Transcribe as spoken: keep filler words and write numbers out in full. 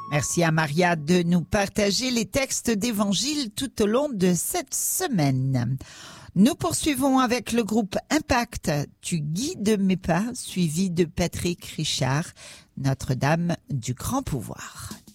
Merci à Maria de nous partager les textes d'évangile tout au long de cette semaine. Nous poursuivons avec le groupe Impact, Tu guides mes pas, suivi de Patrick Richard, Notre-Dame du Grand Pouvoir.